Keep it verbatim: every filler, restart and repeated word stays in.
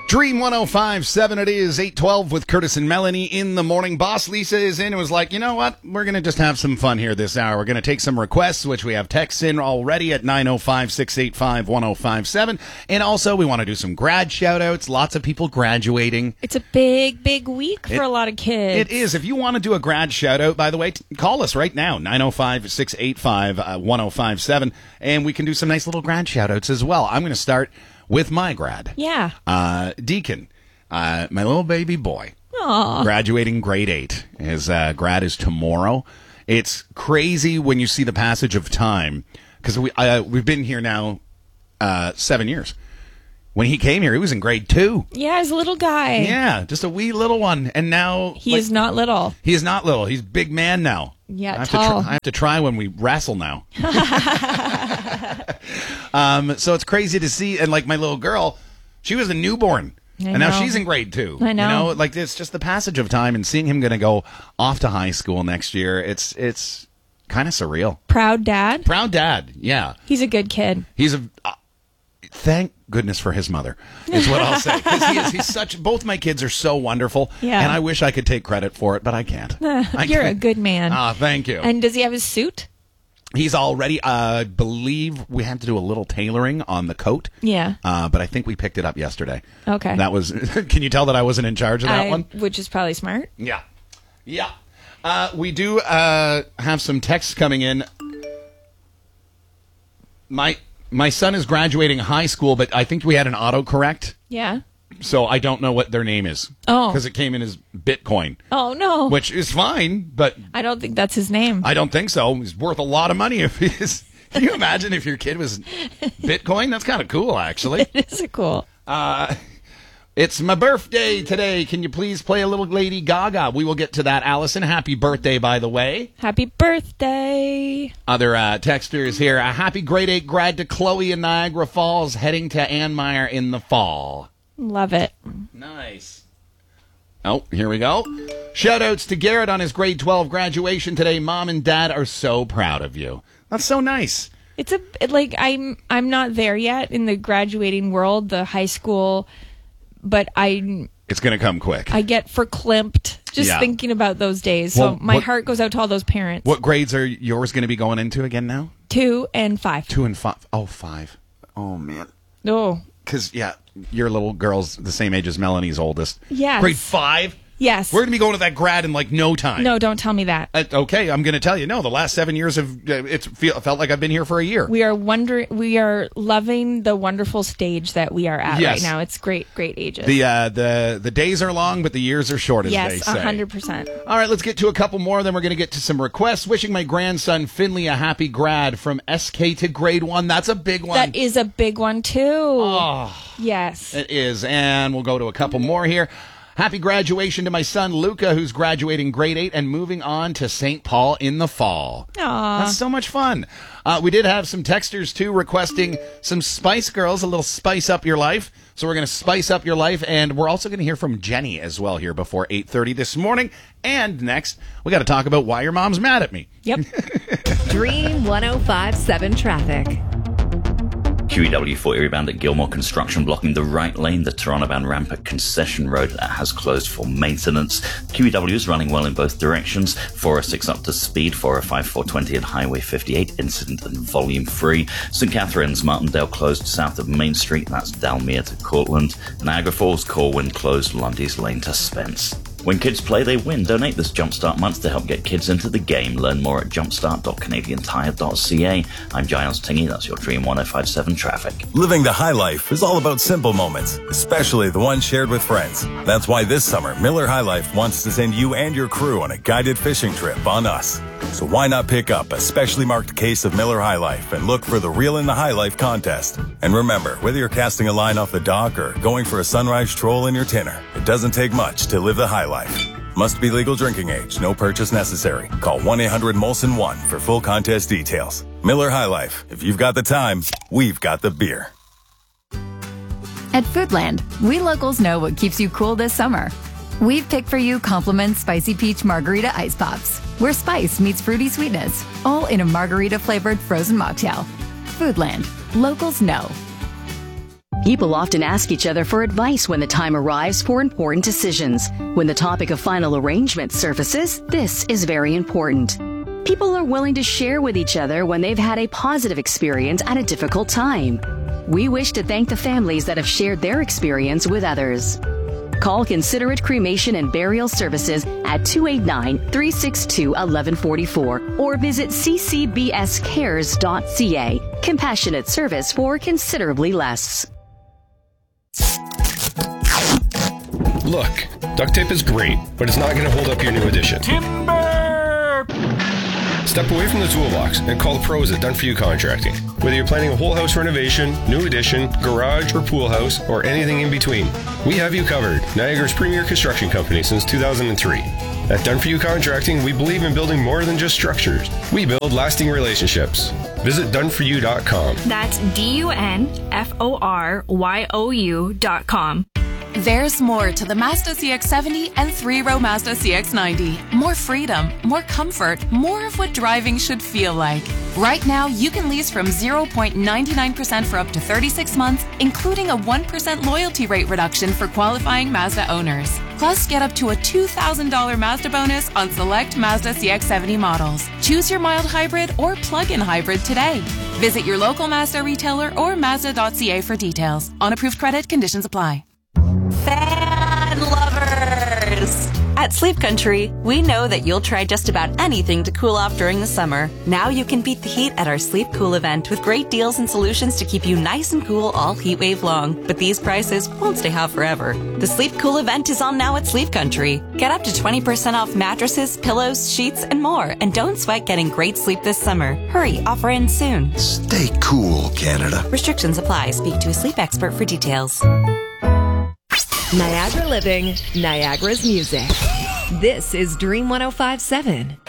Dream one oh five point seven, it is eight twelve with Curtis and Melanie in the morning. Boss Lisa is in and was like, you know what? We're going to just have some fun here this hour. We're going to take some requests, which we have texts in already at nine oh five, six eight five, one oh five seven. And also, we want to do some grad shout-outs. Lots of people graduating. It's a big, big week for It- a lot of kids. It is. If you want to do a grad shout-out, by the way, t- call us right now, nine oh five, six eight five, one oh five seven, and we can do some nice little grad shout-outs as well. I'm going to start with my grad. Yeah. Uh, Deacon. Uh, my little baby boy, Aw. graduating grade eight. His uh, grad is tomorrow. It's crazy when you see the passage of time because we uh, we've been here now uh, seven years. When he came here, he was in grade two. Yeah, he's a little guy. Yeah, just a wee little one, and now He like, is not little. He is not little. He's big man now. Yeah, I have tall. To try, I have to try when we wrestle now. um, so it's crazy to see, and like my little girl, she was a newborn. I and now know. she's in grade two. I know. You know, like it's just the passage of time and seeing him going to go off to high school next year. It's it's kind of surreal. Proud dad. Proud dad. Yeah. He's a good kid. He's a uh, thank goodness for his mother is what I'll say. 'Cause he is, he's such both my kids are so wonderful. Yeah. And I wish I could take credit for it, but I can't. I You're a can't. good man. Ah, thank you. And does he have his suit? He's already, uh, I believe we have to do a little tailoring on the coat. Yeah. Uh, but I think we picked it up yesterday. Okay. That was, can you tell that I wasn't in charge of that I- one? Which is probably smart. Yeah. Yeah. Uh, we do uh, have some texts coming in. My my son is graduating high school, but I think we had an autocorrect, Yeah. so I don't know what their name is. Oh. Because it came in as Bitcoin, Oh, no. which is fine, but I don't think that's his name. I don't think so. He's worth a lot of money if he's... Can you imagine if your kid was Bitcoin? That's kind of cool, actually. It is a cool. Uh, it's my birthday today. Can you please play a little Lady Gaga? We will get to that, Allison. Happy birthday, by the way. Happy birthday. Other uh, texters here. A happy grade eight grad to Chloe in Niagara Falls, heading to Ann Meyer in the fall. Love it. Nice. Oh, here we go. Shout-outs to Garrett on his grade twelve graduation today. Mom and Dad are so proud of you. That's so nice. It's a it, like I'm I'm not there yet in the graduating world, the high school, but I It's going to come quick. I get verklempt just Yeah. thinking about those days. Well, so my what- heart goes out to all those parents. What grades are yours going to be going into again now? Two and five. Two and five. Oh, five. Oh, man. Oh, Because, yeah, your little girl's the same age as Melanie's oldest. Yes. Grade five? yes. We're going to be going to that grad in, like, no time. No, don't tell me that. Uh, okay, I'm going to tell you. No, the last seven years have uh, it's feel, felt like I've been here for a year. We are wondering. We are loving the wonderful stage that we are at Yes. right now. It's great, great ages. The uh, the the days are long, but the years are short, as they yes, say. a hundred percent. All right, let's get to a couple more. Then we're going to get to some requests. Wishing my grandson Finley a happy grad from S K to grade one. That's a big one. That is a big one too. Oh, Yes. it is. And we'll go to a couple more here. Happy graduation to my son Luca, who's graduating grade eight and moving on to Saint Paul in the fall. Aw. That's so much fun. Uh, we did have some texters, too, requesting some Spice Girls, a little spice up your life. So we're going to spice up your life, and we're also going to hear from Jenny as well here before eight thirty this morning. And next, we got to talk about why your mom's mad at me. Yep. Dream one oh five point seven traffic. Q E W forty rebound at Gilmore Construction blocking the right lane. The Toronto-bound ramp at Concession Road has closed for maintenance. Q E W is running well in both directions. four oh six up to speed, four oh five, four twenty and Highway fifty-eight, incident and volume free. Saint Catharines, Martindale closed south of Main Street. That's Dalmere to Cortland. Niagara Falls, Corwin closed Lundy's Lane to Spence. When kids play, they win. Donate this Jumpstart month to help get kids into the game. Learn more at jumpstart dot canadian tire dot c a. I'm Giles Tingy. That's your Dream one oh five point seven traffic. Living the high life is all about simple moments, especially the ones shared with friends. That's why this summer, Miller High Life wants to send you and your crew on a guided fishing trip on us. So why not pick up a specially marked case of Miller High Life and look for the Reel in the High Life contest. And remember, whether you're casting a line off the dock or going for a sunrise stroll in your tinner, it doesn't take much to live the high life. Must be legal drinking age. No purchase necessary. Call one eight hundred Molson one for full contest details. Miller High Life. If you've got the time, we've got the beer. At Foodland, we locals know what keeps you cool this summer. We've picked for you Compliment Spicy Peach Margarita Ice Pops, where spice meets fruity sweetness, all in a margarita-flavored frozen mocktail. Foodland. Locals know. People often ask each other for advice when the time arrives for important decisions. When the topic of final arrangement surfaces, this is very important. People are willing to share with each other when they've had a positive experience at a difficult time. We wish to thank the families that have shared their experience with others. Call Considerate Cremation and Burial Services at two eight nine, three six two, one one four four or visit c c b s cares dot c a. Compassionate service for considerably less. Look, duct tape is great, but it's not going to hold up your new addition. Timber! Step away from the toolbox and call the pros at Done For You Contracting. Whether you're planning a whole house renovation, new addition, garage, or pool house, or anything in between, we have you covered. Niagara's premier construction company since two thousand three. At Done For You Contracting, we believe in building more than just structures. We build lasting relationships. Visit done for you dot com. That's D U N F O R Y O U dot com. There's more to the Mazda C X seventy and three-row Mazda C X ninety. More freedom, more comfort, more of what driving should feel like. Right now, you can lease from zero point nine nine percent for up to thirty-six months, including a one percent loyalty rate reduction for qualifying Mazda owners. Plus, get up to a two thousand dollars Mazda bonus on select Mazda C X seventy models. Choose your mild hybrid or plug-in hybrid today. Visit your local Mazda retailer or Mazda dot c a for details. On approved credit, conditions apply. Fan lovers! At Sleep Country, we know that you'll try just about anything to cool off during the summer. Now you can beat the heat at our Sleep Cool event with great deals and solutions to keep you nice and cool all heat wave long. But these prices won't stay hot forever. The Sleep Cool event is on now at Sleep Country. Get up to twenty percent off mattresses, pillows, sheets, and more. And don't sweat getting great sleep this summer. Hurry, offer ends soon. Stay cool, Canada. Restrictions apply. Speak to a sleep expert for details. Niagara Living, Niagara's music. This is Dream one oh five point seven.